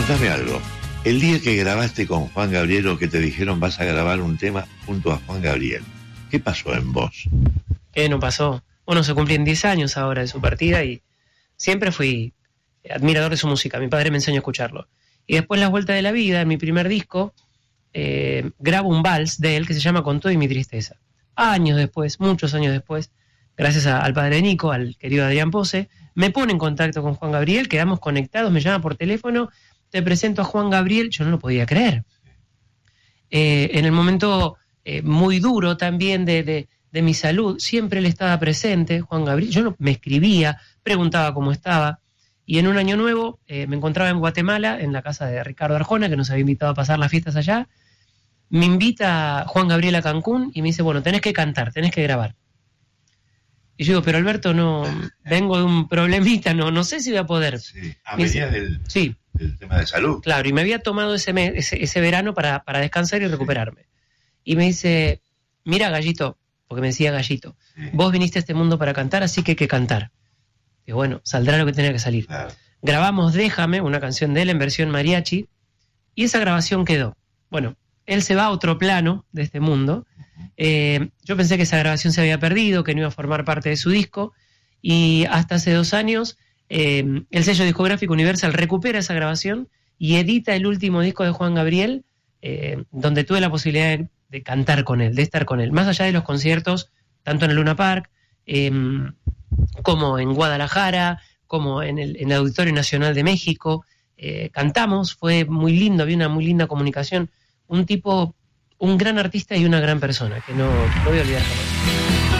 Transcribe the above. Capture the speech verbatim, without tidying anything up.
Contame algo. El día que grabaste con Juan Gabriel o que te dijeron vas a grabar un tema junto a Juan Gabriel, ¿qué pasó en vos? ¿Qué no pasó? Bueno, se cumplen diez años ahora de su partida y siempre fui admirador de su música. Mi padre me enseñó a escucharlo. Y después, las vueltas de la vida, en mi primer disco, eh, grabo un vals de él que se llama Con todo y mi tristeza. Años después, muchos años después, gracias a, al padre Nico, al querido Adrián Pose, me pone en contacto con Juan Gabriel, quedamos conectados, me llama por teléfono, te presento a Juan Gabriel, yo no lo podía creer. Eh, en el momento eh, muy duro también de, de, de mi salud, siempre él estaba presente, Juan Gabriel, yo no, me escribía, preguntaba cómo estaba, y en un año nuevo eh, me encontraba en Guatemala, en la casa de Ricardo Arjona, que nos había invitado a pasar las fiestas allá. Me invita Juan Gabriel a Cancún y me dice, bueno, tenés que cantar, tenés que grabar. Y yo digo, pero Alberto, no, vengo de un problemita, no, no sé si voy a poder. Sí, ah, venías del, sí. del tema de salud. Claro, y me había tomado ese, mes, ese, ese verano para, para descansar y recuperarme. Sí. Y me dice, mira, Gallito, porque me decía Gallito, sí. Vos viniste a este mundo para cantar, así que hay que cantar. Y bueno, saldrá lo que tenía que salir. Claro. Grabamos Déjame, una canción de él en versión mariachi, y esa grabación quedó. Bueno, él se va a otro plano de este mundo. Eh, yo pensé que esa grabación se había perdido, que no iba a formar parte de su disco, y hasta hace dos años eh, el sello discográfico Universal recupera esa grabación y edita el último disco de Juan Gabriel, eh, donde tuve la posibilidad de, de cantar con él, de estar con él, más allá de los conciertos, tanto en el Luna Park, eh, como en Guadalajara, como en el, en el Auditorio Nacional de México. Eh, cantamos, fue muy lindo, había una muy linda comunicación. Un tipo, un gran artista y una gran persona, que no, no voy a olvidar jamás.